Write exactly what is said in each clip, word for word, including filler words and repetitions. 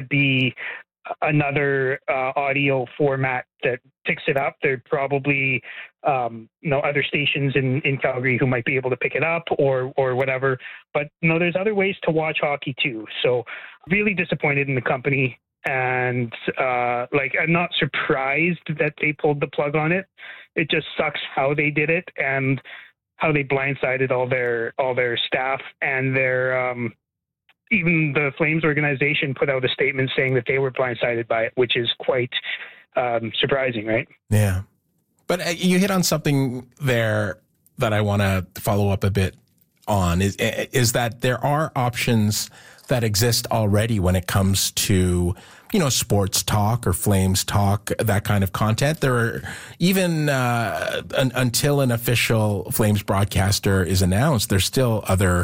be another uh, audio format that picks it up. There'd probably, um, you know, other stations in, in Calgary who might be able to pick it up or, or whatever. But, you know, there's other ways to watch hockey too. So really disappointed in the company. And, uh, like, I'm not surprised that they pulled the plug on it. It just sucks how they did it and how they blindsided all their, all their staff and their, um, even the Flames organization put out a statement saying that they were blindsided by it, which is quite um, surprising, right? Yeah. But you hit on something there that I want to follow up a bit on, is, is that there are options that exist already when it comes to, you know, sports talk or Flames talk, that kind of content. There are even, uh, un- until an official Flames broadcaster is announced, there's still other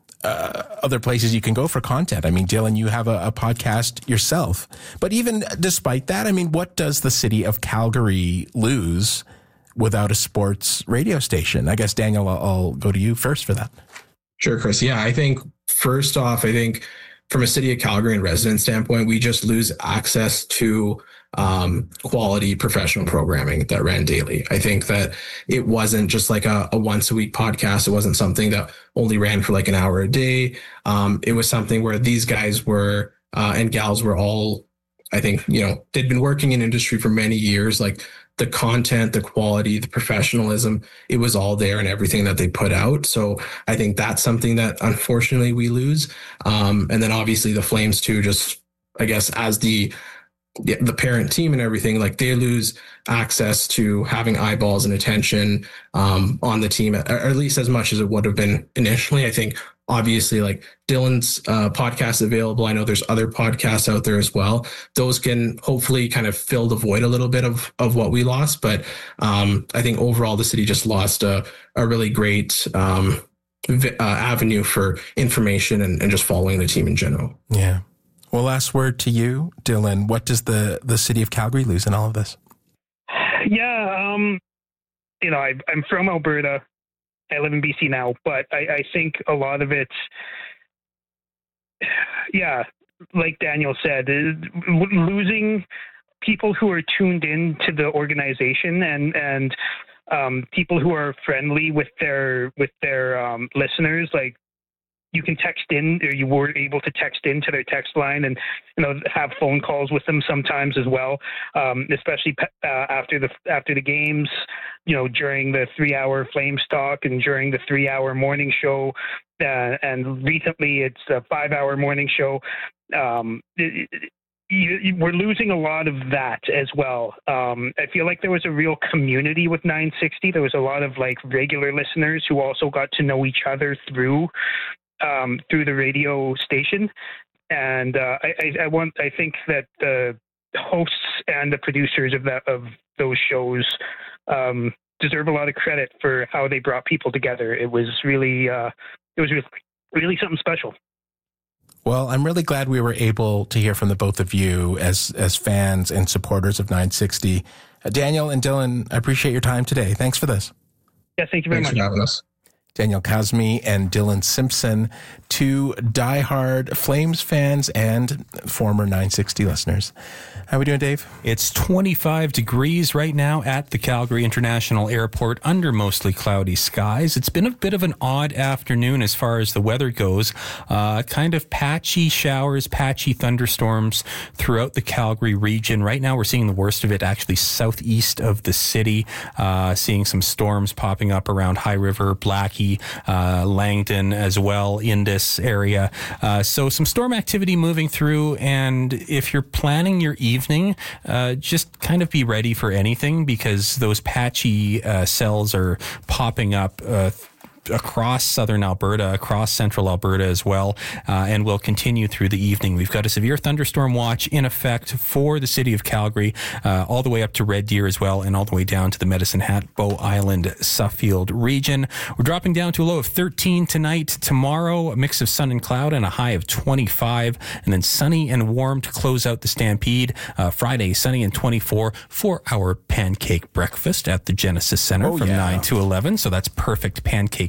Uh, other places you can go for content. I mean, Dylan, you have a, a podcast yourself. But even despite that, I mean, what does the city of Calgary lose without a sports radio station? I guess, Daniel, I'll, I'll go to you first for that. Sure, Chris. Yeah, I think first off, I think from a city of Calgary and resident standpoint, we just lose access to um, quality professional programming that ran daily. I think that it wasn't just like a, a once a week podcast. It wasn't something that only ran for like an hour a day. Um, it was something where these guys were, uh, and gals were all, I think, you know, they'd been working in industry for many years. Like the content, the quality, the professionalism, it was all there in everything that they put out. So I think that's something that unfortunately we lose. Um, and then obviously the Flames too, just, I guess, as the, the parent team and everything, like they lose access to having eyeballs and attention um, on the team, or at least as much as it would have been initially. I think obviously like Dylan's uh, podcast available. I know there's other podcasts out there as well. Those can hopefully kind of fill the void a little bit of, of what we lost. But um, I think overall the city just lost a, a really great um, uh, avenue for information and, and just following the team in general. Yeah. Well, last word to you, Dylan. What does the, the city of Calgary lose in all of this? Yeah, um, you know, I, I'm from Alberta. I live in B C now, but I, I think a lot of it, yeah, like Daniel said, losing people who are tuned in to the organization and and um, people who are friendly with their with their um, listeners, like. You can text in, or you were able to text into their text line, and you know have phone calls with them sometimes as well. Um, especially uh, after the after the games, you know during the three-hour Flames talk and during the three-hour morning show, uh, and recently it's a five-hour morning show. Um, it, it, You, you, we're losing a lot of that as well. Um, I feel like there was a real community with nine sixty. There was a lot of like regular listeners who also got to know each other through um, through the radio station. And uh, I, I, I want. I think that the hosts and the producers of that of those shows um, deserve a lot of credit for how they brought people together. It was really, uh, it was really, really something special. Well, I'm really glad we were able to hear from the both of you as as fans and supporters of nine sixty. Uh, Daniel and Dylan, I appreciate your time today. Thanks for this. Yeah, thank you very Thanks much. for having us. Daniel Kazmi and Dylan Simpson, two diehard Flames fans and former nine sixty listeners. How are we doing, Dave? It's twenty-five degrees right now at the Calgary International Airport under mostly cloudy skies. It's been a bit of an odd afternoon as far as the weather goes. Uh, kind of patchy showers, patchy thunderstorms throughout the Calgary region. Right now we're seeing the worst of it actually southeast of the city, uh, seeing some storms popping up around High River, Blackie, Uh, Langdon as well in this area. Uh, so some storm activity moving through, and if you're planning your evening, uh, just kind of be ready for anything because those patchy uh, cells are popping up uh, across southern Alberta, across central Alberta as well, uh, and will continue through the evening. We've got a severe thunderstorm watch in effect for the city of Calgary, uh, all the way up to Red Deer as well, and all the way down to the Medicine Hat, Bow Island, Suffield region. We're dropping down to a low of thirteen tonight. Tomorrow, a mix of sun and cloud and a high of twenty-five, and then sunny and warm to close out the Stampede. Uh, Friday, sunny and twenty-four for our pancake breakfast at the Genesis Center oh, from yeah. nine to eleven. So that's perfect pancake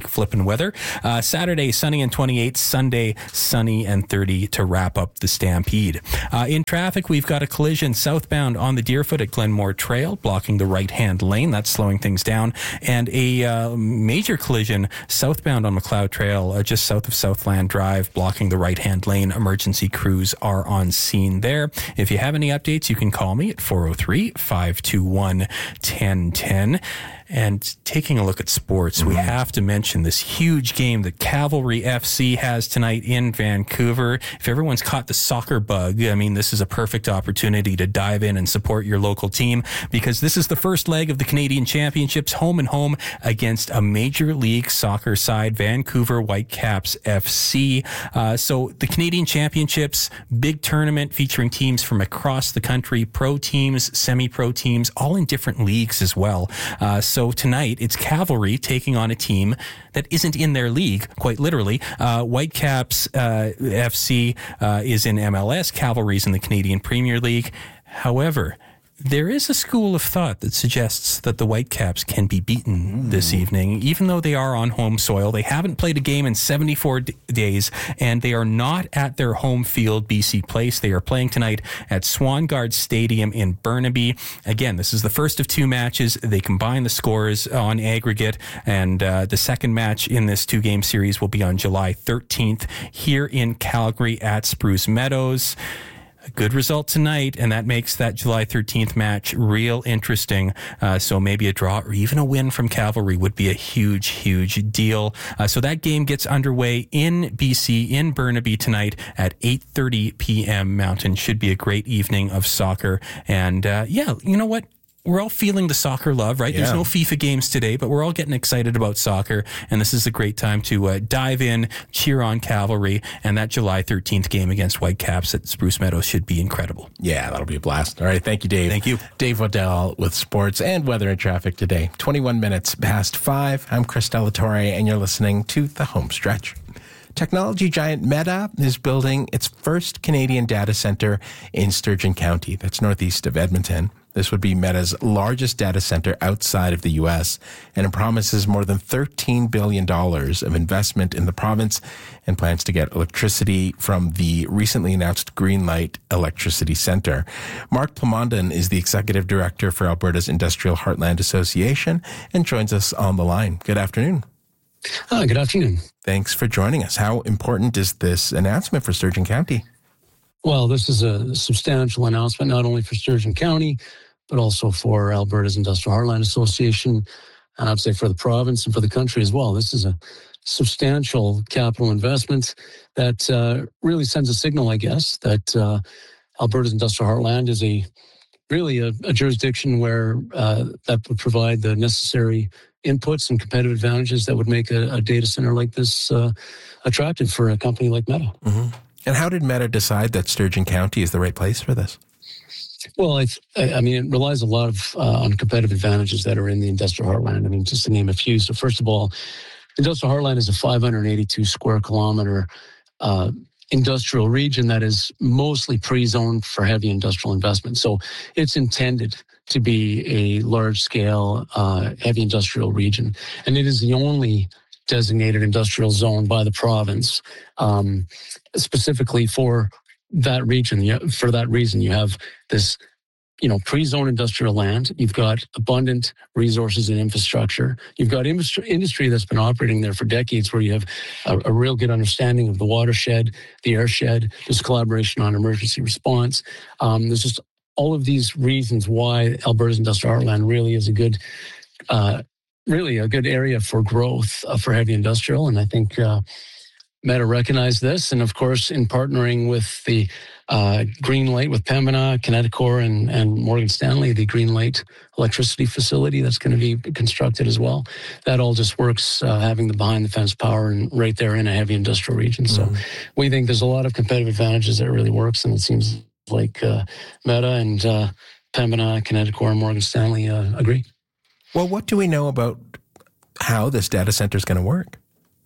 week flipping weather. Uh, Saturday, sunny and twenty-eight. Sunday, sunny and thirty to wrap up the Stampede. Uh, in traffic, we've got a collision southbound on the Deerfoot at Glenmore Trail, blocking the right-hand lane. That's slowing things down. And a uh, major collision southbound on McLeod Trail, uh, just south of Southland Drive, blocking the right-hand lane. Emergency crews are on scene there. If you have any updates, you can call me at four oh three, five two one, one oh one oh. And taking a look at sports, we have to mention this huge game that Cavalry F C has tonight in Vancouver. If everyone's caught the soccer bug, I mean, this is a perfect opportunity to dive in and support your local team, because this is the first leg of the Canadian Championships, home and home against a Major League Soccer side, Vancouver Whitecaps F C. Uh, so the Canadian Championships, big tournament featuring teams from across the country, pro teams, semi-pro teams, all in different leagues as well. Uh, So tonight, it's Cavalry taking on a team that isn't in their league, quite literally. Uh, Whitecaps uh, F C uh, is in M L S. Cavalry's in the Canadian Premier League. However, there is a school of thought that suggests that the Whitecaps can be beaten mm. this evening, even though they are on home soil. They haven't played a game in seventy-four d- days, and they are not at their home field, B C Place. They are playing tonight at Swangard Stadium in Burnaby. Again, this is the first of two matches. They combine the scores on aggregate, and uh, the second match in this two-game series will be on July thirteenth here in Calgary at Spruce Meadows. A good result tonight, and that makes that July thirteenth match real interesting. Uh, so maybe a draw or even a win from Cavalry would be a huge, huge deal. Uh, so that game gets underway in B C, in Burnaby tonight at eight thirty p.m. Mountain. Should be a great evening of soccer. And uh, yeah, you know what? We're all feeling the soccer love, right? Yeah. There's no FIFA games today, but we're all getting excited about soccer, and this is a great time to uh, dive in, cheer on Cavalry, and that July thirteenth game against Whitecaps at Spruce Meadows should be incredible. Yeah, that'll be a blast. All right, thank you, Dave. Thank you. Dave Waddell with sports and weather and traffic today. twenty-one minutes past five. I'm Chris Delatorre, and you're listening to The Home Stretch. Technology giant Meta is building its first Canadian data center in Sturgeon County. That's northeast of Edmonton. This would be Meta's largest data center outside of the U S, and it promises more than thirteen billion dollars of investment in the province and plans to get electricity from the recently announced Greenlight Electricity Centre. Mark Plamondon is the executive director for Alberta's Industrial Heartland Association and joins us on the line. Good afternoon. Hi, good afternoon. Thanks for joining us. How important is this announcement for Sturgeon County? Well, this is a substantial announcement, not only for Sturgeon County, but also for Alberta's Industrial Heartland Association, and I'd say for the province and for the country as well. This is a substantial capital investment that uh, really sends a signal, I guess, that uh, Alberta's Industrial Heartland is a really a, a jurisdiction where uh, that would provide the necessary inputs and competitive advantages that would make a, a data center like this uh, attractive for a company like Meta. Mm-hmm. And how did Meta decide that Sturgeon County is the right place for this? Well, I, I mean, it relies a lot of uh, on competitive advantages that are in the Industrial Heartland. I mean, just to name a few. So first of all, Industrial Heartland is a five hundred eighty-two square kilometer uh, industrial region that is mostly pre-zoned for heavy industrial investment. So it's intended to be a large-scale uh, heavy industrial region. And it is the only designated industrial zone by the province, um, specifically for that region. For that reason, you have this, you know, pre-zone industrial land. You've got abundant resources and infrastructure. You've got industry, industry that's been operating there for decades, where you have a, a real good understanding of the watershed, the airshed. There's collaboration on emergency response. Um, there's just all of these reasons why Alberta's Industrial Heartland really is a good, uh, really a good area for growth uh, for heavy industrial. And I think uh, Meta recognized this, and of course, in partnering with the uh, Greenlight, with Pembina, Kineticor, and, and Morgan Stanley, the Greenlight electricity facility that's going to be constructed as well. That all just works, uh, having the behind-the-fence power and right there in a heavy industrial region. So mm. we think there's a lot of competitive advantages that really works, and it seems like uh, Meta and uh, Pembina, Kineticor, and Morgan Stanley uh, agree. Well, what do we know about how this data center is going to work?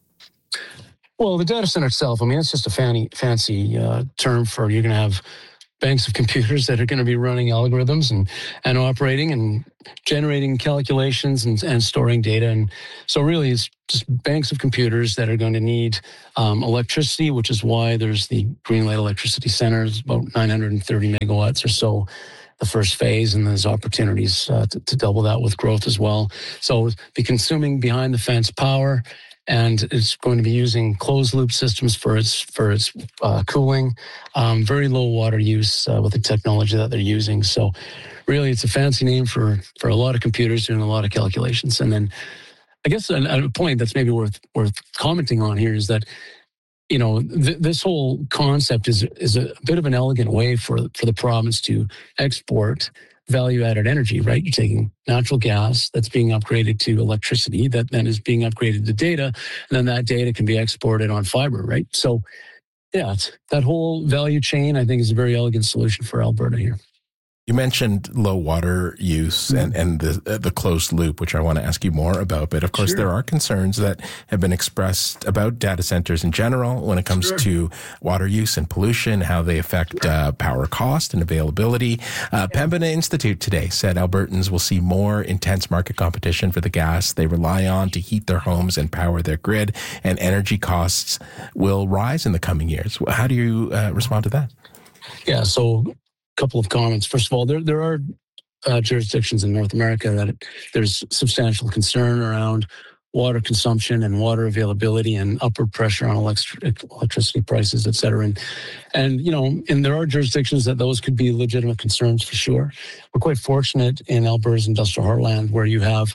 Well, the data center itself, I mean, it's just a fancy, fancy uh, term for you're going to have banks of computers that are going to be running algorithms and, and operating and generating calculations and, and storing data. And so really it's just banks of computers that are going to need um, electricity, which is why there's the Greenlight Electricity Center, it's about nine hundred thirty megawatts or so, the first phase, and there's opportunities uh, to, to double that with growth as well. So be consuming behind the fence power, and it's going to be using closed loop systems for its for its uh, cooling, um, very low water use uh, with the technology that they're using. So really it's a fancy name for for a lot of computers doing a lot of calculations. And then I guess a, a point that's maybe worth worth commenting on here is that, you know, th- this whole concept is is a bit of an elegant way for for the province to export value-added energy, right? You're taking natural gas that's being upgraded to electricity that then is being upgraded to data, and then that data can be exported on fiber, right? So, yeah, it's, that whole value chain, I think, is a very elegant solution for Alberta here. You mentioned low water use and, and the the closed loop, which I want to ask you more about. But of course, sure. there are concerns that have been expressed about data centers in general when it comes sure. to water use and pollution, how they affect sure. uh, power cost and availability. Uh, yeah. Pembina Institute today said Albertans will see more intense market competition for the gas they rely on to heat their homes and power their grid, and energy costs will rise in the coming years. How do you uh, respond to that? Yeah, so couple of comments. First of all, there there are uh, jurisdictions in North America that it, there's substantial concern around water consumption and water availability and upward pressure on electric, electricity prices, et cetera. And, and, you know, and there are jurisdictions that those could be legitimate concerns for sure. We're quite fortunate in Alberta's industrial heartland where you have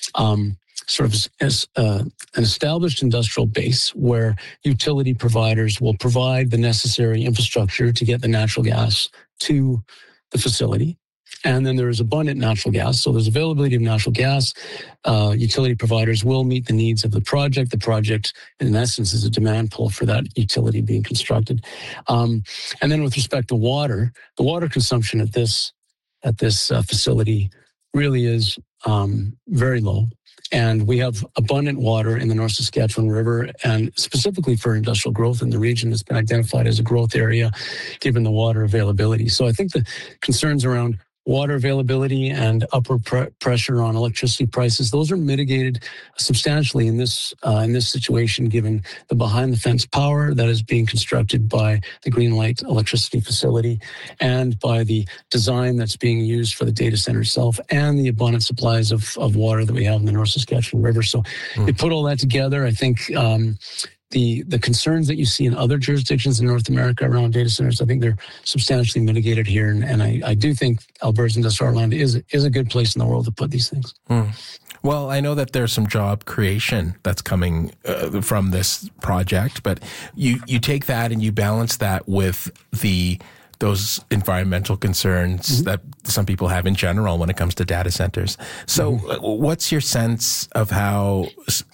um, sort of as, uh, an established industrial base where utility providers will provide the necessary infrastructure to get the natural gas to the facility. And then there is abundant natural gas. So there's availability of natural gas. Uh, utility providers will meet the needs of the project. The project, in essence, is a demand pull for that utility being constructed. Um, and then with respect to water, the water consumption at this at this uh, facility really is um, very low. And we have abundant water in the North Saskatchewan River, and specifically for industrial growth in the region, it's been identified as a growth area given the water availability. So I think the concerns around water availability and upward pre- pressure on electricity prices, those are mitigated substantially in this uh, in this situation, given the behind-the-fence power that is being constructed by the Greenlight Electricity Facility and by the design that's being used for the data center itself and the abundant supplies of, of water that we have in the North Saskatchewan River. So mm. you put all that together, I think um, The the concerns that you see in other jurisdictions in North America around data centers, I think they're substantially mitigated here. And, and I, I do think Alberta's industrial heartland is, is a good place in the world to put these things. Mm. Well, I know that there's some job creation that's coming uh, from this project, but you, you take that and you balance that with the those environmental concerns mm-hmm. that some people have in general when it comes to data centers. So mm-hmm. what's your sense of how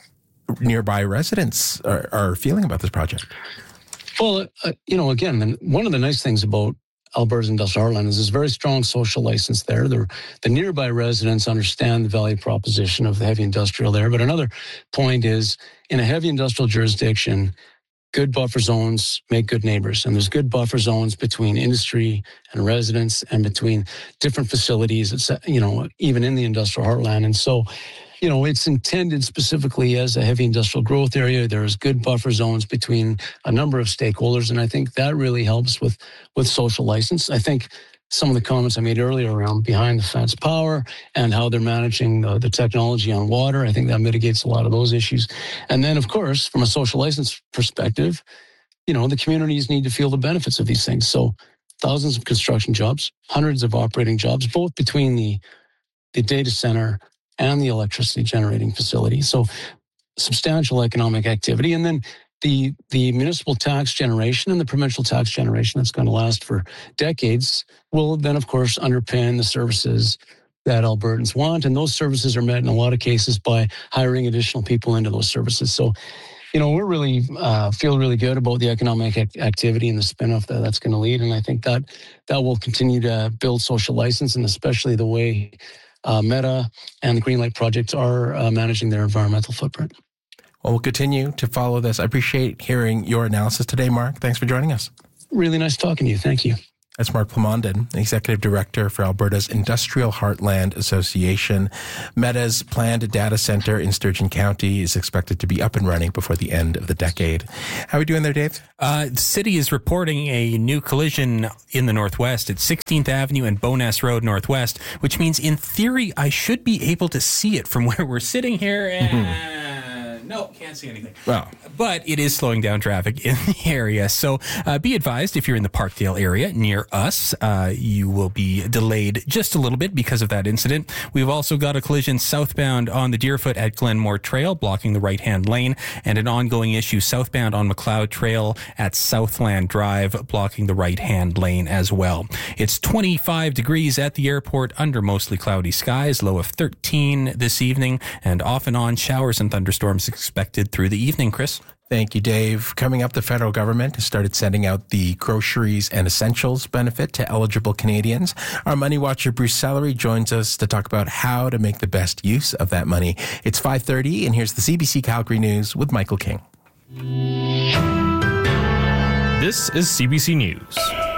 nearby residents are, are feeling about this project? Well, uh, you know, again, one of the nice things about Alberta's industrial heartland is there's very strong social license there. The, the nearby residents understand the value proposition of the heavy industrial there. But another point is, in a heavy industrial jurisdiction, good buffer zones make good neighbors. And there's good buffer zones between industry and residents and between different facilities, it's, you know, even in the industrial heartland. And so, you know, it's intended specifically as a heavy industrial growth area. There's good buffer zones between a number of stakeholders, and I think that really helps with, with social license. I think some of the comments I made earlier around behind the fence power and how they're managing the, the technology on water, I think that mitigates a lot of those issues. And then, of course, from a social license perspective, you know, the communities need to feel the benefits of these things. So thousands of construction jobs, hundreds of operating jobs, both between the, the data center and the electricity generating facility. So substantial economic activity. And then the the municipal tax generation and the provincial tax generation that's going to last for decades will then, of course, underpin the services that Albertans want. And those services are met in a lot of cases by hiring additional people into those services. So, you know, we're really uh, feel really good about the economic ac- activity and the spinoff that that's going to lead. And I think that that will continue to build social license, and especially the way Uh, Meta and the Greenlight projects are uh, managing their environmental footprint. Well, we'll continue to follow this. I appreciate hearing your analysis today, Mark. Thanks for joining us. Really nice talking to you. Thank you. That's Mark Plamondon, Executive Director for Alberta's Industrial Heartland Association. Meta's planned data center in Sturgeon County is expected to be up and running before the end of the decade. How are we doing there, Dave? Uh, the city is reporting a new collision in the northwest at sixteenth Avenue and Bowness Road Northwest, which means in theory I should be able to see it from where we're sitting here. And mm-hmm. no, can't see anything. Wow. But it is slowing down traffic in the area. So uh, be advised, if you're in the Parkdale area near us, uh, you will be delayed just a little bit because of that incident. We've also got a collision southbound on the Deerfoot at Glenmore Trail, blocking the right-hand lane, and an ongoing issue southbound on McLeod Trail at Southland Drive, blocking the right-hand lane as well. It's twenty-five degrees at the airport under mostly cloudy skies, low of thirteen this evening, and off and on showers and thunderstorms expected through the evening. Chris? Thank you, Dave. Coming up, the federal government has started sending out the groceries and essentials benefit to eligible Canadians. Our Money Watcher, Bruce Sellery, joins us to talk about how to make the best use of that money. It's five thirty, and here's the C B C Calgary News with Michael King. This is C B C News.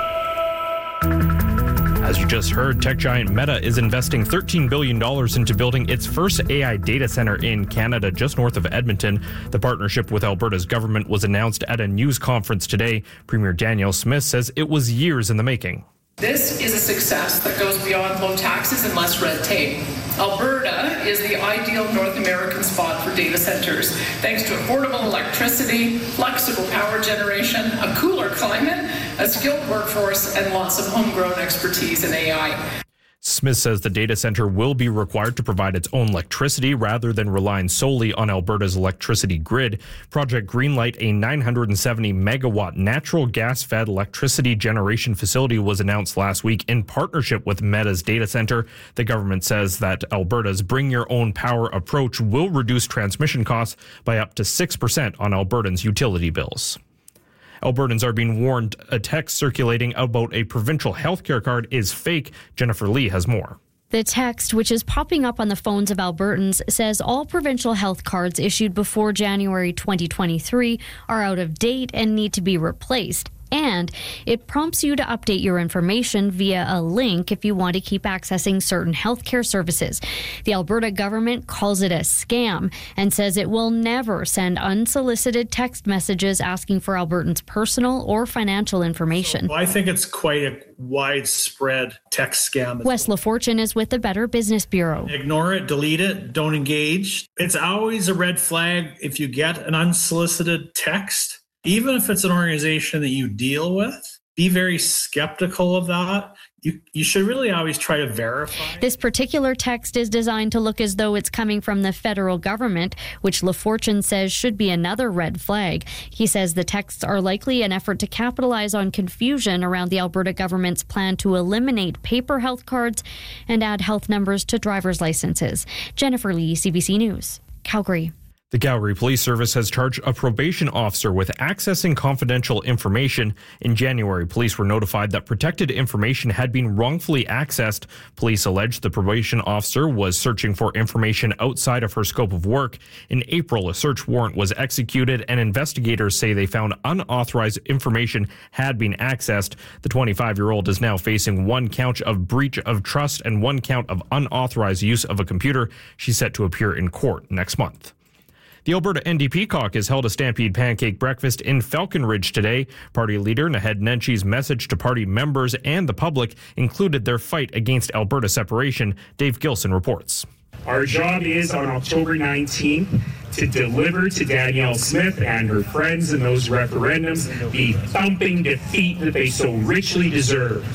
As you just heard, tech giant Meta is investing thirteen billion dollars into building its first A I data center in Canada, just north of Edmonton. The partnership with Alberta's government was announced at a news conference today. Premier Danielle Smith says it was years in the making. This is a success that goes beyond low taxes and less red tape. Alberta is the ideal North American spot for data centers, thanks to affordable electricity, flexible power generation, a cooler climate, a skilled workforce, and lots of homegrown expertise in A I. Smith says the data center will be required to provide its own electricity rather than relying solely on Alberta's electricity grid. Project Greenlight, a nine hundred seventy megawatt natural gas-fed electricity generation facility, was announced last week in partnership with Meta's data center. The government says that Alberta's Bring Your Own Power approach will reduce transmission costs by up to six percent on Albertans' utility bills. Albertans are being warned a text circulating about a provincial healthcare card is fake. Jennifer Lee has more. The text, which is popping up on the phones of Albertans, says all provincial health cards issued before January twenty twenty-three are out of date and need to be replaced. And it prompts you to update your information via a link if you want to keep accessing certain healthcare services. The Alberta government calls it a scam and says it will never send unsolicited text messages asking for Albertans' personal or financial information. So I think it's quite a widespread text scam. Wes LaFortune is with the Better Business Bureau. Ignore it, delete it, don't engage. It's always a red flag if you get an unsolicited text. Even if it's an organization that you deal with, be very skeptical of that. You you should really always try to verify. This particular text is designed to look as though it's coming from the federal government, which LaFortune says should be another red flag. He says the texts are likely an effort to capitalize on confusion around the Alberta government's plan to eliminate paper health cards and add health numbers to driver's licenses. Jennifer Lee, C B C News, Calgary. The Calgary Police Service has charged a probation officer with accessing confidential information. In January, police were notified that protected information had been wrongfully accessed. Police alleged the probation officer was searching for information outside of her scope of work. In April, a search warrant was executed, and investigators say they found unauthorized information had been accessed. The twenty-five-year-old is now facing one count of breach of trust and one count of unauthorized use of a computer. She's set to appear in court next month. The Alberta N D P caucus held a Stampede Pancake breakfast in Falcon Ridge today. Party leader Naheed Nenshi's message to party members and the public included their fight against Alberta separation. Dave Gilson reports. Our job is on October nineteenth to deliver to Danielle Smith and her friends in those referendums the thumping defeat that they so richly deserve.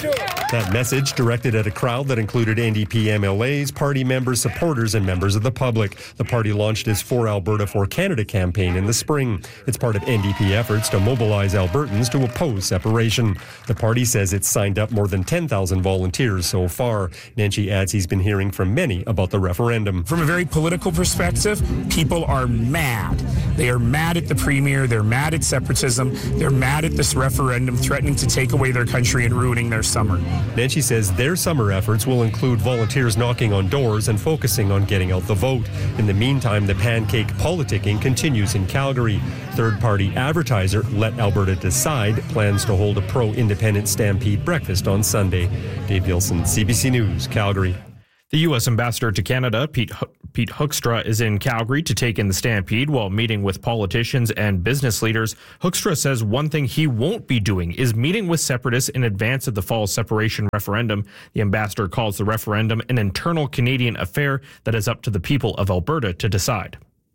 That message directed at a crowd that included N D P M L As, party members, supporters, and members of the public. The party launched its For Alberta, For Canada campaign in the spring. It's part of N D P efforts to mobilize Albertans to oppose separation. The party says it's signed up more than ten thousand volunteers so far. Nenshi adds he's been hearing from many about the referendum. From a very political perspective, people people are mad. They are mad at the premier. They're mad at separatism. They're mad at this referendum threatening to take away their country and ruining their summer. Nenshi says their summer efforts will include volunteers knocking on doors and focusing on getting out the vote. In the meantime, the pancake politicking continues in Calgary. Third-party advertiser Let Alberta Decide plans to hold a pro-independent Stampede breakfast on Sunday. Dave Nielsen, C B C News, Calgary. The U S ambassador to Canada, Pete H- Pete Hoekstra, is in Calgary to take in the Stampede while meeting with politicians and business leaders. Hoekstra says one thing he won't be doing is meeting with separatists in advance of the fall separation referendum. The ambassador calls the referendum an internal Canadian affair that is up to the people of Alberta to decide.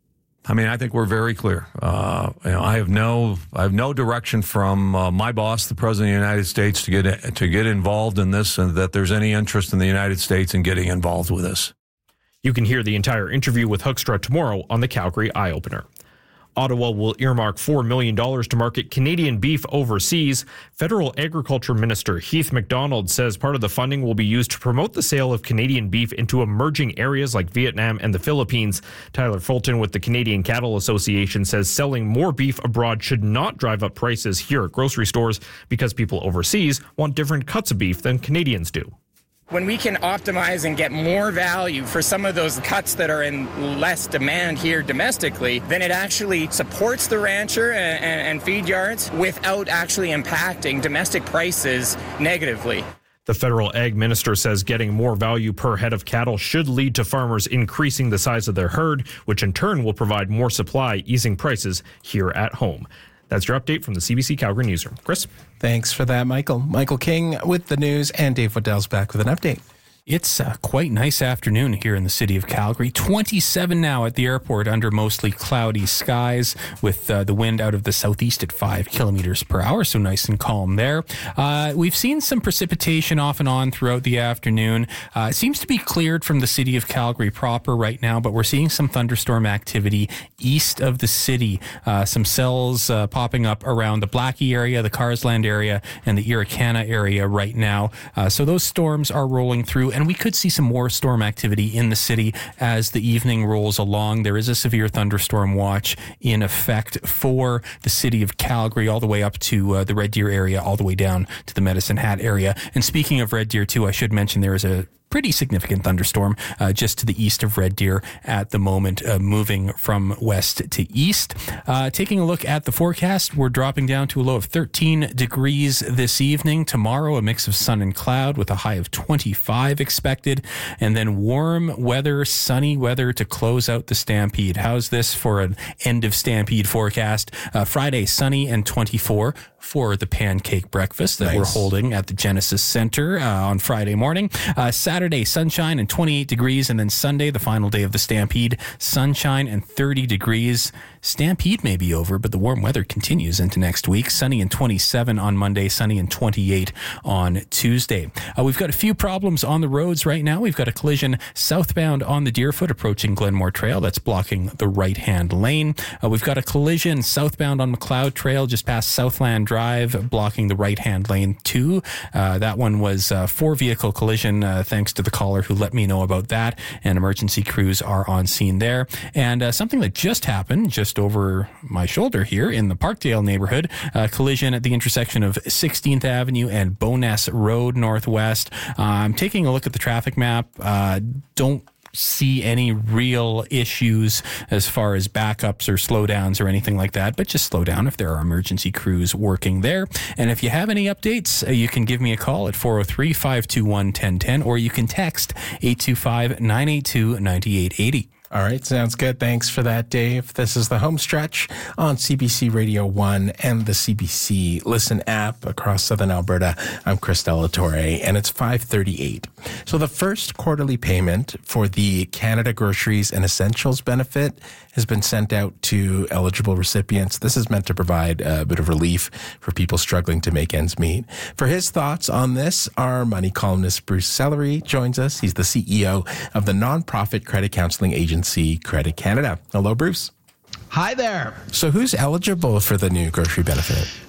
I mean, I think we're very clear. Uh, you know, I have no, I have no direction from uh, my boss, the President of the United States, to get to get involved in this, and that there's any interest in the United States in getting involved with this. You can hear the entire interview with Hoekstra tomorrow on the Calgary Eye Opener. Ottawa will earmark four million dollars to market Canadian beef overseas. Federal Agriculture Minister Heath MacDonald says part of the funding will be used to promote the sale of Canadian beef into emerging areas like Vietnam and the Philippines. Tyler Fulton with the Canadian Cattle Association says selling more beef abroad should not drive up prices here at grocery stores because people overseas want different cuts of beef than Canadians do. When we can optimize and get more value for some of those cuts that are in less demand here domestically, then it actually supports the rancher and, and, and feed yards without actually impacting domestic prices negatively. The federal ag minister says getting more value per head of cattle should lead to farmers increasing the size of their herd, which in turn will provide more supply, easing prices here at home. That's your update from the C B C Calgary Newsroom. Chris? Thanks for that, Michael. Michael King with the news, and Dave Waddell's back with an update. It's a quite nice afternoon here in the city of Calgary. twenty-seven now at the airport under mostly cloudy skies with uh, the wind out of the southeast at five kilometers per hour, so nice and calm there. Uh, we've seen some precipitation off and on throughout the afternoon. Uh, it seems to be cleared from the city of Calgary proper right now, but we're seeing some thunderstorm activity east of the city. Uh, some cells uh, popping up around the Blackie area, the Carsland area, and the Irricana area right now. Uh, so those storms are rolling through. And we could see some more storm activity in the city as the evening rolls along. There is a severe thunderstorm watch in effect for the city of Calgary, all the way up to uh, the Red Deer area, all the way down to the Medicine Hat area. And speaking of Red Deer, too, I should mention there is a pretty significant thunderstorm uh, just to the east of Red Deer at the moment, uh, moving from west to east. Uh, taking a look at the forecast, we're dropping down to a low of thirteen degrees this evening. Tomorrow, a mix of sun and cloud with a high of twenty-five expected, and then warm weather, sunny weather to close out the Stampede. How's this for an end of Stampede forecast? Uh, Friday, sunny and twenty-four for the pancake breakfast that nice. We're holding at the Genesis Center uh, on Friday morning. Uh, Saturday, sunshine and twenty-eight degrees, and then Sunday, the final day of the Stampede, sunshine and thirty degrees. Stampede may be over, but the warm weather continues into next week. Sunny and twenty-seven on Monday, sunny and twenty-eight on Tuesday. Uh, we've got a few problems on the roads right now. We've got a collision southbound on the Deerfoot approaching Glenmore Trail. That's blocking the right-hand lane. Uh, we've got a collision southbound on McLeod Trail just past Southland Drive, blocking the right-hand lane too. Uh, that one was a four-vehicle collision, uh, thanks to the caller who let me know about that, and emergency crews are on scene there. And uh, something that just happened, just over my shoulder here in the Parkdale neighborhood, a collision at the intersection of sixteenth Avenue and Bowness Road Northwest. Uh, I'm taking a look at the traffic map. Uh, don't see any real issues as far as backups or slowdowns or anything like that, but just slow down if there are emergency crews working there. And if you have any updates, uh, you can give me a call at four oh three, five two one, one oh one oh, or you can text eight two five, nine eight two, nine eight eight oh. All right, sounds good. Thanks for that, Dave. This is the Home Stretch on C B C Radio one and the C B C Listen app across Southern Alberta. I'm Chris Delatorre, and it's five thirty-eight. So the first quarterly payment for the Canada Groceries and Essentials benefit has been sent out to eligible recipients. This is meant to provide a bit of relief for people struggling to make ends meet. For his thoughts on this, our money columnist Bruce Sellery joins us. He's the C E O of the nonprofit credit counseling agency Credit Canada. Hello, Bruce. Hi there. So who's eligible for the new grocery benefit?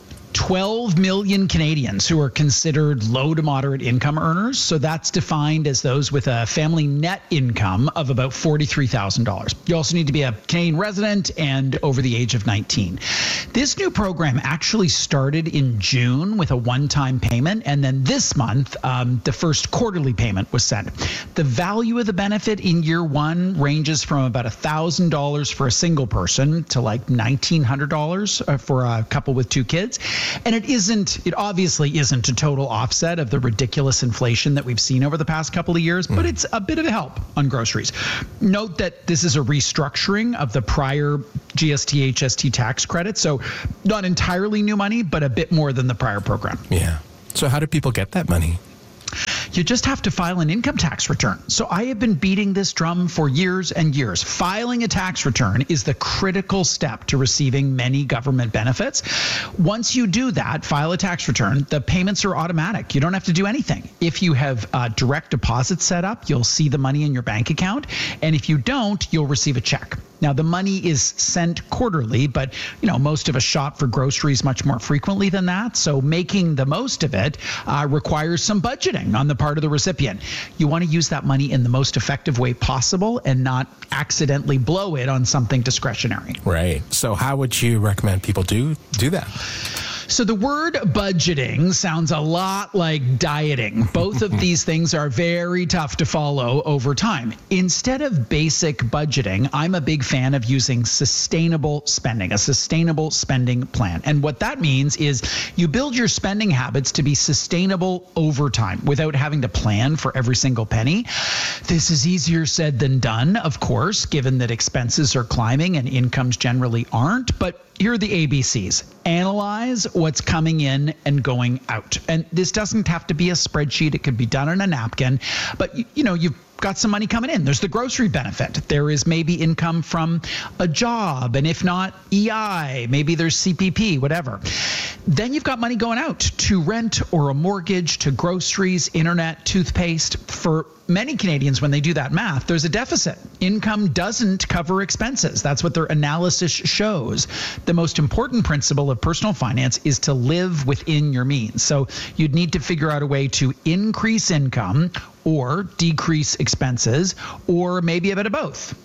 twelve million Canadians who are considered low to moderate income earners. So that's defined as those with a family net income of about forty-three thousand dollars. You also need to be a Canadian resident and over the age of nineteen. This new program actually started in June with a one-time payment, and then this month, um, the first quarterly payment was sent. The value of the benefit in year one ranges from about one thousand dollars for a single person to like nineteen hundred dollars for a couple with two kids. And it isn't, it obviously isn't a total offset of the ridiculous inflation that we've seen over the past couple of years, but it's a bit of a help on groceries. Note that this is a restructuring of the prior G S T H S T tax credit. So not entirely new money, but a bit more than the prior program. Yeah. So how do people get that money? You just have to file an income tax return. So I have been beating this drum for years and years. Filing a tax return is the critical step to receiving many government benefits. Once you do that, file a tax return, the payments are automatic. You don't have to do anything. If you have uh, direct deposit set up, you'll see the money in your bank account. And if you don't, you'll receive a check. Now, the money is sent quarterly, but, you know, most of us shop for groceries much more frequently than that. So making the most of it uh, requires some budgeting on the part of the recipient. You want to use that money in the most effective way possible and not accidentally blow it on something discretionary. Right. So how would you recommend people do do that? So the word budgeting sounds a lot like dieting. Both of these things are very tough to follow over time. Instead of basic budgeting, I'm a big fan of using sustainable spending, a sustainable spending plan. And what that means is you build your spending habits to be sustainable over time without having to plan for every single penny. This is easier said than done, of course, given that expenses are climbing and incomes generally aren't. But here are the A B Cs. Analyze what's coming in and going out. And this doesn't have to be a spreadsheet. It could be done on a napkin. But, you know, you've got some money coming in. There's the grocery benefit. There is maybe income from a job. And if not, E I. Maybe there's C P P, whatever. Then you've got money going out to rent or a mortgage, to groceries, internet, toothpaste. For many Canadians, when they do that math, there's a deficit. Income doesn't cover expenses. That's what their analysis shows. The most important principle of personal finance is to live within your means. So you'd need to figure out a way to increase income or decrease expenses, or maybe a bit of both.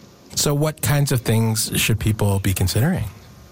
So what kinds of things should people be considering?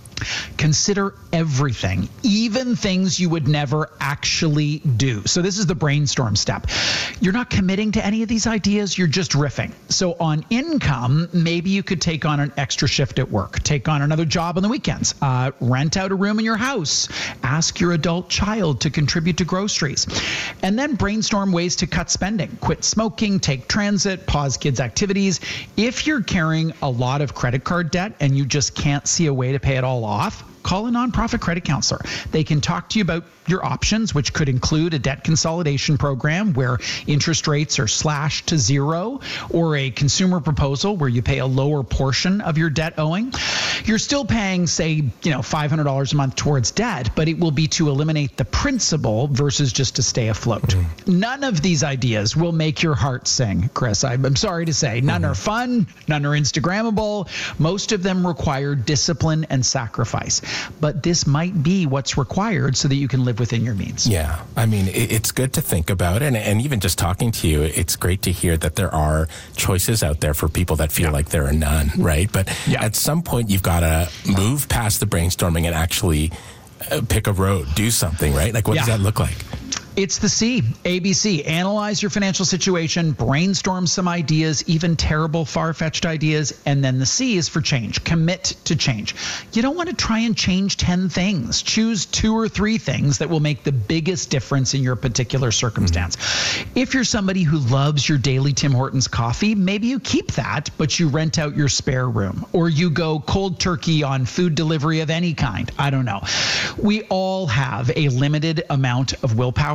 Consider everything, even things you would never actually do. So this is the brainstorm step. You're not committing to any of these ideas. You're just riffing. So on income, maybe you could take on an extra shift at work, take on another job on the weekends, uh, rent out a room in your house, ask your adult child to contribute to groceries, and then brainstorm ways to cut spending. Quit smoking, take transit, pause kids' activities. If you're carrying a lot of credit card debt and you just can't see a way to pay it all off, call a nonprofit credit counselor. They can talk to you about your options, which could include a debt consolidation program where interest rates are slashed to zero, or a consumer proposal where you pay a lower portion of your debt owing. You're still paying, say, you know, five hundred dollars a month towards debt, but it will be to eliminate the principal versus just to stay afloat. Mm-hmm. None of these ideas will make your heart sing, Chris. I'm sorry to say. None mm-hmm. are fun. None are Instagrammable. Most of them require discipline and sacrifice. But this might be what's required so that you can live within your means. Yeah. I mean, it's good to think about. And, and even just talking to you, it's great to hear that there are choices out there for people that feel yeah. like there are none, right? But yeah. at some point, you've got to move past the brainstorming and actually pick a road, do something, right? Like, what yeah. does that look like? It's the C, A B C. Analyze your financial situation, brainstorm some ideas, even terrible, far-fetched ideas, and then the C is for change. Commit to change. You don't want to try and change ten things. Choose two or three things that will make the biggest difference in your particular circumstance. Mm-hmm. If you're somebody who loves your daily Tim Hortons coffee, maybe you keep that, but you rent out your spare room, or you go cold turkey on food delivery of any kind. I don't know. We all have a limited amount of willpower.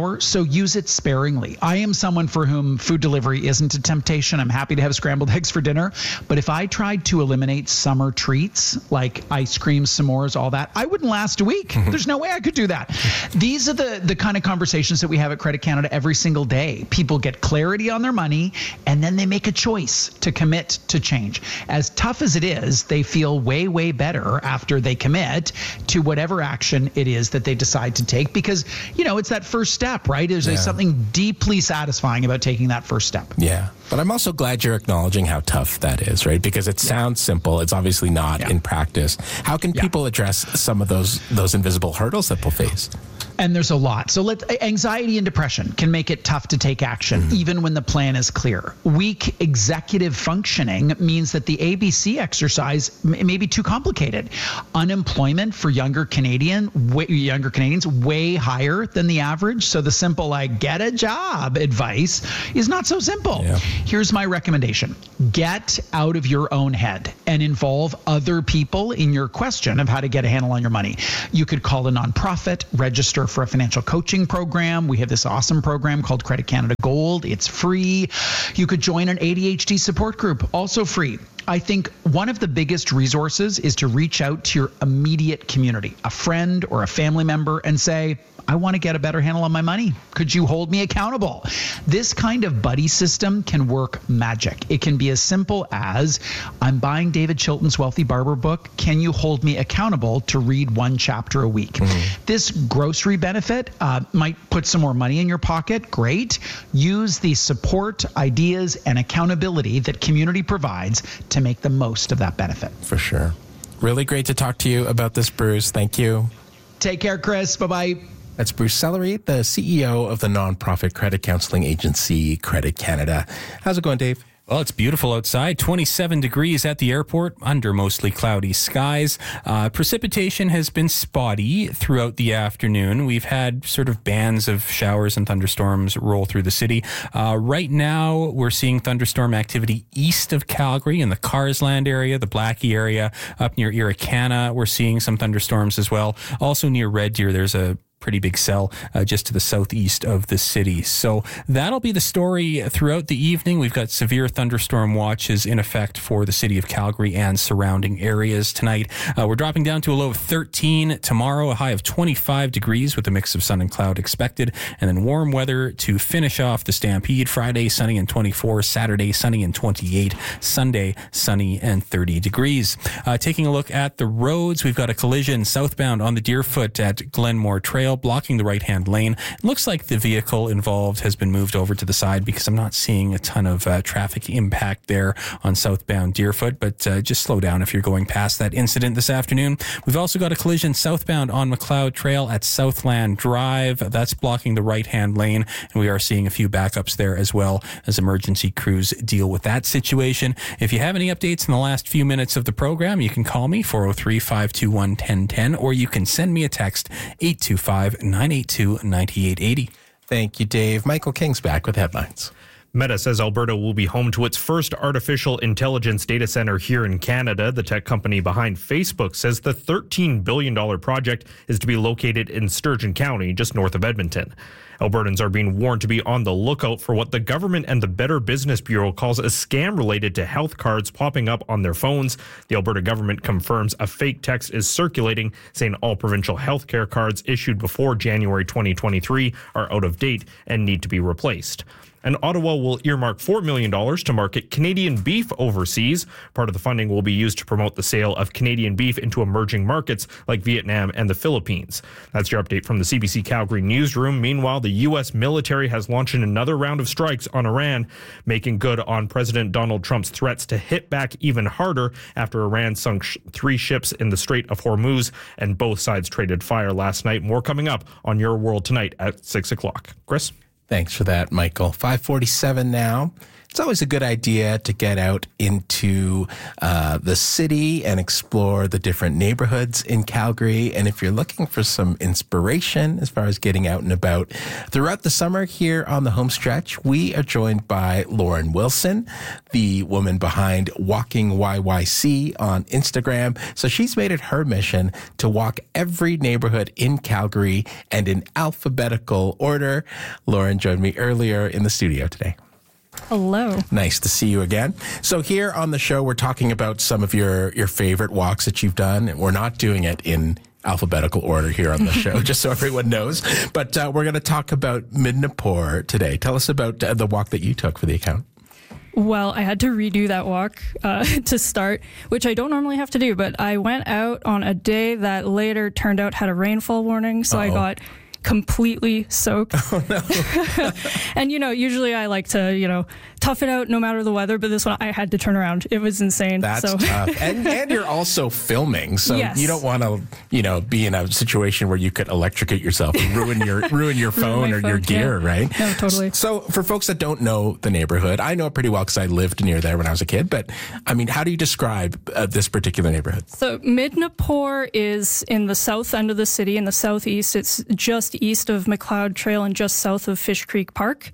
power, so use it sparingly. I am someone for whom food delivery isn't a temptation. I'm happy to have scrambled eggs for dinner. But if I tried to eliminate summer treats like ice cream, s'mores, all that, I wouldn't last a week. Mm-hmm. There's no way I could do that. These are the, the kind of conversations that we have at Credit Canada every single day. People get clarity on their money, and then they make a choice to commit to change. As tough as it is, they feel way, way better after they commit to whatever action it is that they decide to take, because, you know, it's that first step, right? There's yeah. something deeply satisfying about taking that first step. Yeah. But I'm also glad you're acknowledging how tough that is, right? Because it sounds yeah. simple. It's obviously not yeah. in practice. How can yeah. people address some of those those invisible hurdles that they'll face? And there's a lot. So let anxiety and depression can make it tough to take action, mm-hmm. even when the plan is clear. Weak executive functioning means that the A B C exercise may be too complicated. Unemployment for younger Canadian, way, younger Canadians, way higher than the average. So the simple, like, get a job advice is not so simple. Yeah. Here's my recommendation. Get out of your own head and involve other people in your question of how to get a handle on your money. You could call a nonprofit, register for a financial coaching program. We have this awesome program called Credit Canada Gold. It's free. You could join an A D H D support group, also free. I think one of the biggest resources is to reach out to your immediate community, a friend or a family member, and say, I want to get a better handle on my money. Could you hold me accountable? This kind of buddy system can work magic. It can be as simple as, I'm buying David Chilton's Wealthy Barber book. Can you hold me accountable to read one chapter a week? Mm-hmm. This grocery benefit uh, might put some more money in your pocket. Great. Use the support, ideas, and accountability that community provides to make the most of that benefit. For sure. Really great to talk to you about this, Bruce. Thank you. Take care, Chris. Bye-bye. That's Bruce Sellery, the C E O of the nonprofit credit counseling agency Credit Canada. How's it going, Dave? Well, it's beautiful outside. twenty-seven degrees at the airport under mostly cloudy skies. Uh, precipitation has been spotty throughout the afternoon. We've had sort of bands of showers and thunderstorms roll through the city. Uh, right now, we're seeing thunderstorm activity east of Calgary in the Carsland area, the Blackie area, up near Irricana. We're seeing some thunderstorms as well. Also near Red Deer, there's a pretty big cell uh, just to the southeast of the city. So that'll be the story throughout the evening. We've got severe thunderstorm watches in effect for the city of Calgary and surrounding areas tonight. Uh, we're dropping down to a low of thirteen tomorrow, a high of twenty-five degrees with a mix of sun and cloud expected, and then warm weather to finish off the Stampede. Friday, sunny and twenty-four. Saturday, sunny and twenty-eight. Sunday, sunny and thirty degrees. Uh, taking a look at the roads, we've got a collision southbound on the Deerfoot at Glenmore Trail, blocking the right-hand lane. It looks like the vehicle involved has been moved over to the side because I'm not seeing a ton of uh, traffic impact there on southbound Deerfoot, but uh, just slow down if you're going past that incident this afternoon. We've also got a collision southbound on McLeod Trail at Southland Drive. That's blocking the right-hand lane, and we are seeing a few backups there as well as emergency crews deal with that situation. If you have any updates in the last few minutes of the program, you can call me four oh three, five two one, one oh one oh, or you can send me a text eight two five, nine eight two, nine eight eight oh. Thank you, Dave. Michael King's back with headlines. Meta says Alberta will be home to its first artificial intelligence data center here in Canada. The tech company behind Facebook says the thirteen billion dollars project is to be located in Sturgeon County, just north of Edmonton. Albertans are being warned to be on the lookout for what the government and the Better Business Bureau calls a scam related to health cards popping up on their phones. The Alberta government confirms a fake text is circulating saying all provincial healthcare cards issued before January twenty twenty-three are out of date and need to be replaced. And Ottawa will earmark four million dollars to market Canadian beef overseas. Part of the funding will be used to promote the sale of Canadian beef into emerging markets like Vietnam and the Philippines. That's your update from the C B C Calgary newsroom. Meanwhile, the U S military has launched another round of strikes on Iran, making good on President Donald Trump's threats to hit back even harder after Iran sunk sh- three ships in the Strait of Hormuz, and both sides traded fire last night. More coming up on Your World Tonight at six o'clock. Chris? Thanks for that, Michael. five forty-seven now. it's always a good idea to get out into uh, the city and explore the different neighborhoods in Calgary. And if you're looking for some inspiration as far as getting out and about throughout the summer here on the home stretch, we are joined by Lauren Wilson, the woman behind Walking Y Y C on Instagram. So she's made it her mission to walk every neighborhood in Calgary and in alphabetical order. Lauren joined me earlier in the studio today. Hello. Nice to see you again. So here on the show, we're talking about some of your, your favorite walks that you've done. And we're not doing it in alphabetical order here on the show, just so everyone knows. But uh, we're going to talk about Midnapore today. Tell us about uh, the walk that you took for the account. Well, I had to redo that walk uh, to start, which I don't normally have to do, but I went out on a day that later turned out had a rainfall warning, so Uh-oh. I got completely soaked. Oh, no. And, you know, usually I like to, you know, tough it out no matter the weather, but this one I had to turn around. It was insane. That's so. tough. And, and you're also filming, so yes. you don't want to, you know, be in a situation where you could electrocute yourself and ruin your ruin your phone ruin or phone, your gear, yeah. right? No, totally. So for folks that don't know the neighborhood, I know it pretty well because I lived near there when I was a kid, but I mean, how do you describe uh, this particular neighborhood? So Midnapore is in the south end of the city, in the southeast. It's just east of McLeod Trail and just south of Fish Creek Park.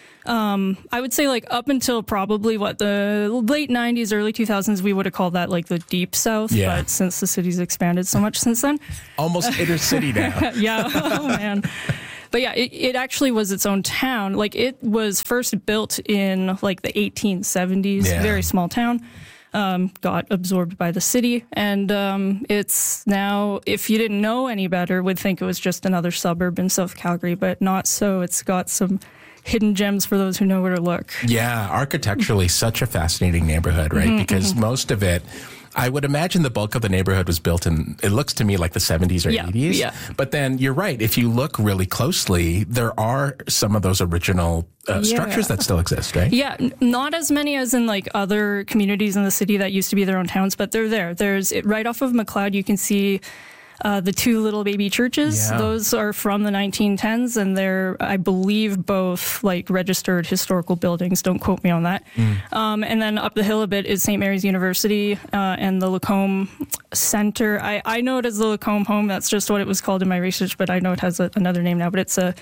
Um, I would say like up until probably what the late nineties, early two thousands, we would have called that like the deep south. Yeah. But since the city's expanded so much since then. Almost inner city now. Yeah. Oh, man. But yeah, it, it actually was its own town. Like it was first built in like the eighteen seventies, yeah. very small town. Um, got absorbed by the city. And um, it's now, if you didn't know any better, would think it was just another suburb in South Calgary, but not so. It's got some hidden gems for those who know where to look. Yeah, architecturally, such a fascinating neighborhood, right? Mm-hmm, because mm-hmm. most of it, I would imagine the bulk of the neighborhood was built in, it looks to me like the seventies or yeah, eighties. Yeah. But then you're right. If you look really closely, there are some of those original uh, yeah. structures that still exist, right? Yeah. N- not as many as in like other communities in the city that used to be their own towns, but they're there. There's it, right off of McLeod, you can see Uh, the two little baby churches, yeah. those are from the nineteen tens, and they're, I believe, both like registered historical buildings. Don't quote me on that. Mm. Um, and then up the hill a bit is Saint Mary's University uh, and the Lacombe Center. I, I know it as the Lacombe Home. That's just what it was called in my research, but I know it has a, another name now. But it's a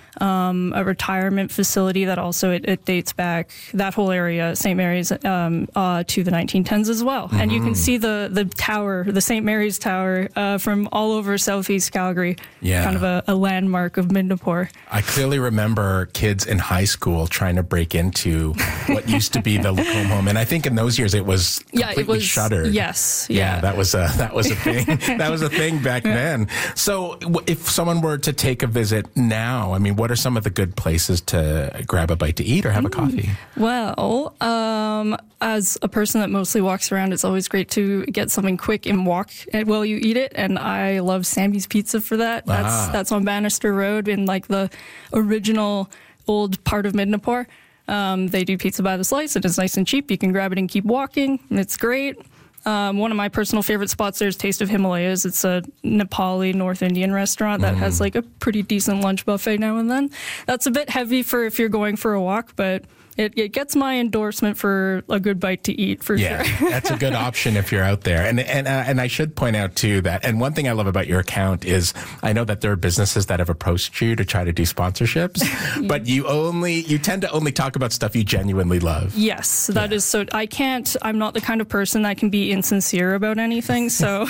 Um, a retirement facility that also it, it dates back, that whole area, Saint Mary's, um, uh, to the nineteen tens as well. Mm-hmm. And you can see the the tower, the Saint Mary's Tower, uh, from all over southeast Calgary. Yeah. Kind of a, a landmark of Midnapore. I clearly remember kids in high school trying to break into what used to be the Lacombe Home, and I think in those years it was completely yeah, it was, shuttered. Yes, yeah. yeah, that was a that was a thing. That was a thing back yeah. then. So, if someone were to take a visit now, I mean, what are some of the good places to grab a bite to eat or have a coffee? Well, um, as a person that mostly walks around, it's always great to get something quick and walk while you eat it. And I love Sammy's Pizza for that. That's ah. that's on Bannister Road in like the original old part of Midnapore. Um, they do pizza by the slice, and it's nice and cheap. You can grab it and keep walking. It's great. Um, one of my personal favorite spots there is Taste of Himalayas. It's a Nepali North Indian restaurant that mm. has like a pretty decent lunch buffet now and then. That's a bit heavy for if you're going for a walk, but it, it gets my endorsement for a good bite to eat for yeah, sure. That's a good option if you're out there. And and uh, and I should point out too that, and one thing I love about your account is I know that there are businesses that have approached you to try to do sponsorships, yeah. but you only you tend to only talk about stuff you genuinely love. Yes, that yeah. is so. I can't. I'm not the kind of person that can be insincere about anything, so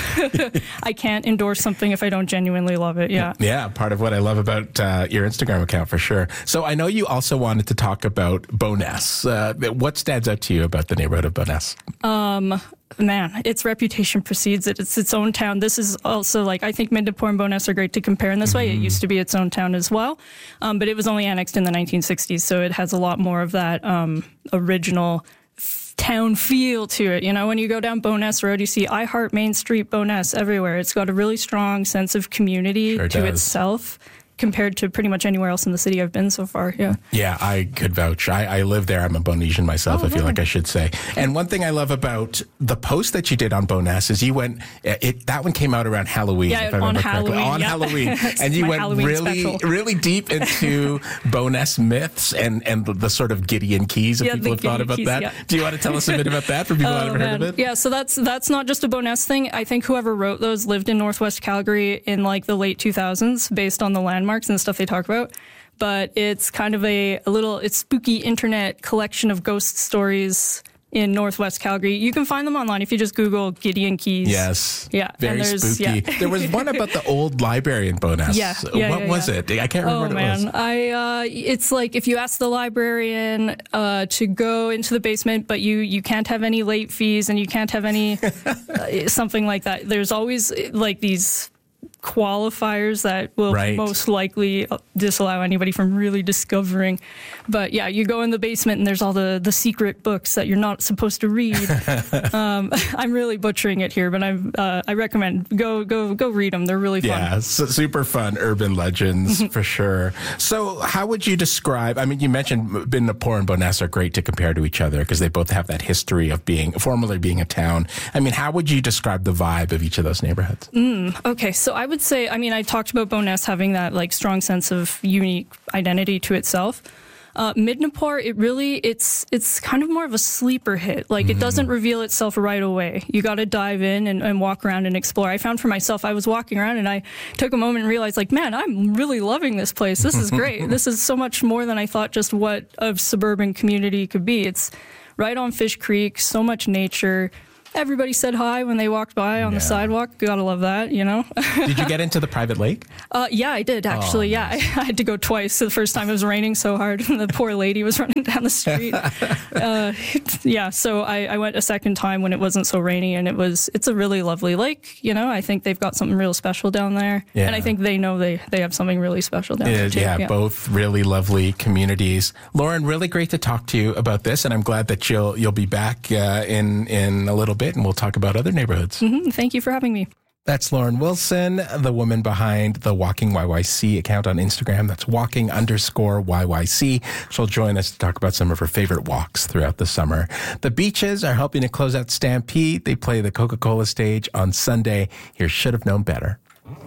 I can't endorse something if I don't genuinely love it. Yeah. Yeah, part of what I love about uh, your Instagram account for sure. So I know you also wanted to talk about Bowness. Uh, what stands out to you about the neighborhood of Bowness? Um, man, its reputation precedes it. It's its own town. This is also like, I think Midnapore and Bowness are great to compare in this mm-hmm. way. It used to be its own town as well, um, but it was only annexed in the nineteen sixties, so it has a lot more of that um, original f- town feel to it. You know, when you go down Bowness Road, you see I Heart Main Street, Bowness everywhere. It's got a really strong sense of community sure to does. itself. compared to pretty much anywhere else in the city I've been so far. Yeah. Yeah, I could vouch. I, I live there. I'm a Bonesian myself, oh, I feel yeah. like I should say. And one thing I love about the post that you did on Bowness is you went, it, that one came out around Halloween, yeah, if I on remember Halloween, correctly. On yeah. Halloween. And you went Halloween really, special. really deep into Bowness myths and, and the, the sort of Gideon Keys, if yeah, people have thought about keys, that. Yeah. Do you want to tell us a bit about that for people oh, who haven't man. heard of it? Yeah, so that's that's not just a Bowness thing. I think whoever wrote those lived in Northwest Calgary in like the late two thousands based on the landmarks and the stuff they talk about. But it's kind of a, a little, it's spooky internet collection of ghost stories in Northwest Calgary. You can find them online if you just Google Gideon Keys. Yes. Yeah. Very spooky. Yeah. There was one about the old library in Bowness. Yeah. yeah what yeah, was yeah. it? I can't remember oh, what it man. was. I, uh, it's like if you ask the librarian uh, to go into the basement, but you, you can't have any late fees and you can't have any, uh, something like that. There's always like these qualifiers that will right. most likely disallow anybody from really discovering. But yeah, you go in the basement and there's all the, the secret books that you're not supposed to read. um, I'm really butchering it here, but I'm, uh, I recommend go go go read them. They're really fun. Yeah, so super fun urban legends for sure. So how would you describe, I mean, you mentioned Midnapore and Bowness are great to compare to each other because they both have that history of being, formerly being a town. I mean, how would you describe the vibe of each of those neighborhoods? Mm, okay, so I would say, I mean, I talked about Bowness having that like strong sense of unique identity to itself. Uh, Midnapore, it really, it's it's kind of more of a sleeper hit. Like, mm-hmm. it doesn't reveal itself right away. You got to dive in and, and walk around and explore. I found for myself, I was walking around and I took a moment and realized, like, man, I'm really loving this place. This is great. This is so much more than I thought just what a suburban community could be. It's right on Fish Creek, so much nature. Everybody said hi when they walked by on yeah. the sidewalk. Gotta love that, you know? Did you get into the private lake? Uh, yeah, I did, actually. Oh, nice. Yeah, I, I had to go twice. The first time it was raining so hard, and the poor lady was running down the street. uh, yeah, so I, I went a second time when it wasn't so rainy, and it was, it's a really lovely lake, you know? I think they've got something real special down there. Yeah. And I think they know they, they have something really special down it there, is, too. Yeah, yeah, both really lovely communities. Lauren, really great to talk to you about this, and I'm glad that you'll you'll be back uh, in, in a little bit, and we'll talk about other neighborhoods. Mm-hmm. Thank you for having me. That's Lauren Wilson, the woman behind the Walking Y Y C account on Instagram. That's walking underscore Y Y C. She'll join us to talk about some of her favorite walks throughout the summer. The Beaches are helping to close out Stampede. They play the Coca-Cola stage on Sunday. Here, Should Have Known Better.